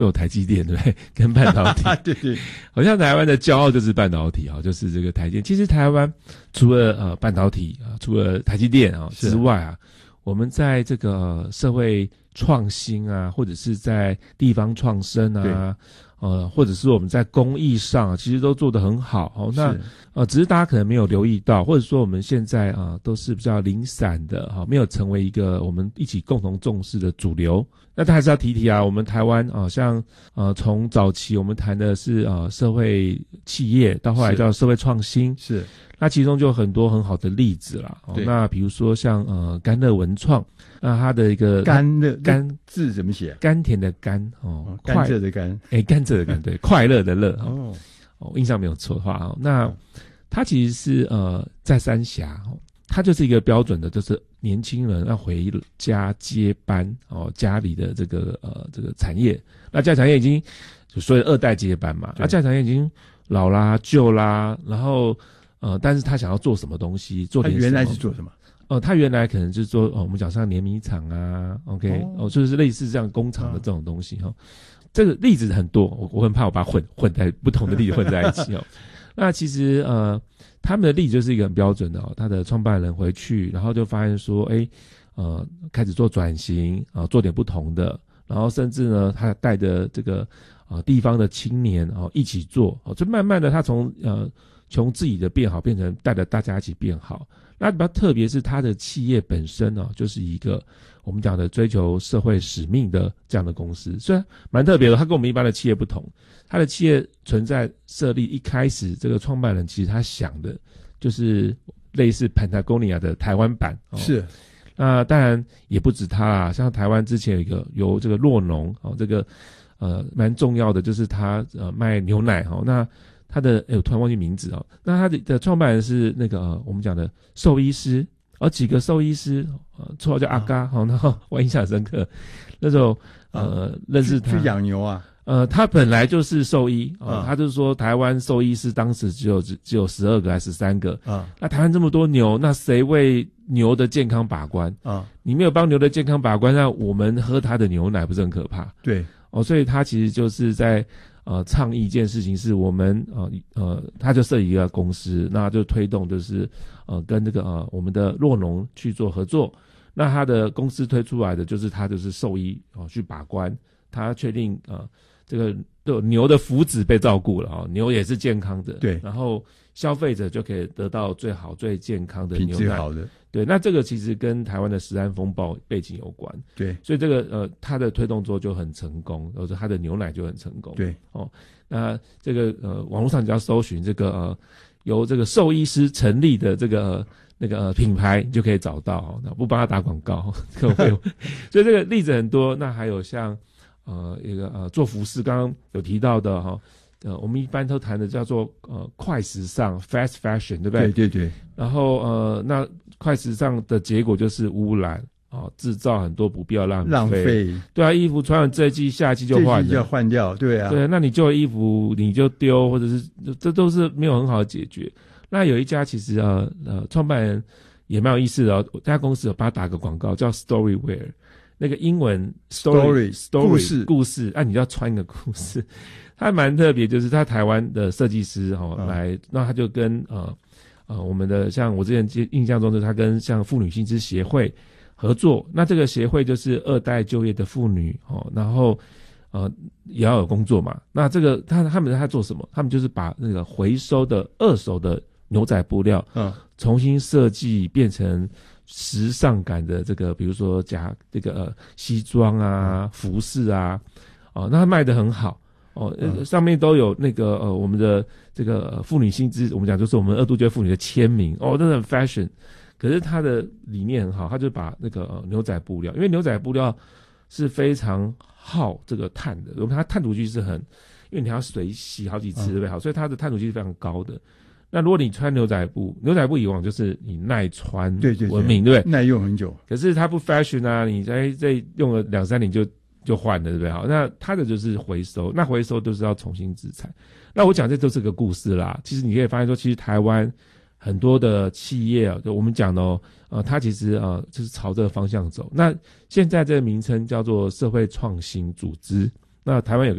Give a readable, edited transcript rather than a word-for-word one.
有台积电，对不对？跟半导体， 对对， 好像台湾的骄傲就是半导体啊，就是这个台积电。其实台湾除了半导体啊，除了台积电啊之外啊，我们在这个社会创新啊，或者是在地方创生啊，或者是我们在公益上，其实都做得很好。哦，那只是大家可能没有留意到，或者说我们现在都是比较零散的，没有成为一个我们一起共同重视的主流。那他还是要提啊，我们台湾像从早期我们谈的是社会企业，到后来叫社会创新， 是。 那其中就有很多很好的例子啦。那比如说像甘乐文创，那它的一个甘字怎么写？ 甘甜的甘甘蔗的甘， 甘蔗的甘，对，快乐的乐印象没有错的话那它其实是在三峡它就是一个标准的，就是年轻人要回家接班家里的这个产业，那家产业已经所谓的2代接班嘛，那家产业已经老啦旧啦，然后但是他想要做什么东西，做点什么。他原来是做什么？ 他原来可能就是做我们讲像碾米厂啊 ，OK，就是类似这样工厂的这种东西这个例子很多，我很怕我把它混在不同的例子混在一起那其实他们的例子就是一个很标准的他的创办人回去，然后就发现说，开始做转型做点不同的，然后甚至呢，他带着这个地方的青年一起做就慢慢的他从自己的变好变成带着大家一起变好。那比较特别是他的企业本身就是一个我们讲的追求社会使命的这样的公司，虽然蛮特别的，他跟我们一般的企业不同，他的企业存在设立一开始这个创办人其实他想的就是类似 Patagonia 的台湾版是。 那当然也不止他啦，像台湾之前有一个由这个洛农这个蛮重要的，就是他卖牛奶那他的我突然忘记名字那他的创办人是那个我们讲的兽医师，几个兽医师绰号叫阿嘎然后我印象深刻，那时候认识他去养牛啊。 他本来就是兽医他就是说台湾兽医师当时只有12个还是13个那台湾这么多牛，那谁为牛的健康把关你没有帮牛的健康把关，那我们喝他的牛奶不是很可怕？ 对所以他其实就是在倡议一件事情，是我们他就设立一个公司，那就推动就是跟这个我们的洛农去做合作，那他的公司推出来的就是他就是兽医去把关，他确定这个牛的福祉被照顾了牛也是健康的， 对， 然后消费者就可以得到最好最健康的牛奶， 品质好的， 对，那这个其实跟台湾的食安风暴背景有关， 对， 所以这个它的推动之后就很成功，或者它的牛奶就很成功， 对那这个网络上只要搜寻这个由这个兽医师成立的这个那个品牌，你就可以找到那不帮他打广告各位所以这个例子很多。那还有像一个做服饰刚刚有提到的我们一般都谈的叫做快时尚 fast fashion 对不对？ 对对对。 然后那快时尚的结果就是污染制造很多不必要浪费。对啊，衣服穿完这一季下一季就换了， 这一季要换掉，对啊。 对，那你旧的衣服你就丢，或者是这都是没有很好的解决。那有一家其实创办人也蛮有意思的这家公司有帮他打个广告叫 Storywear， 那个英文 story 故事你就要穿一个故事。他蛮特别，就是他台湾的设计师来，那他就跟我们的像我之前印象中的他跟像妇女薪资协会合作，那这个协会就是2代就业的妇女然后也要有工作嘛，那这个他们在做什么？他们就是把那个回收的2手的牛仔布料重新设计变成时尚感的这个比如说这个西装啊服饰啊那他卖得很好上面都有那个我们的这个妇女薪资，我们讲就是我们2度就业妇女的签名真的很 fashion。可是他的理念很好，他就把那个牛仔布料，因为牛仔布料是非常耗这个碳的，它碳足迹是很，因为你还要水洗好几次对不对？好，所以它的碳足迹是非常高的。那如果你穿牛仔布以往就是你耐穿闻名，对不对？ 耐用很久。 可是它不 fashion 你在用了2-3年就换了，对不对？好，那它的就是回收，那回收都是要重新制裁。那我讲这都是个故事啦。其实你可以发现说，其实台湾很多的企业就我们讲的它其实就是朝这个方向走。那现在这个名称叫做社会创新组织， 那台湾有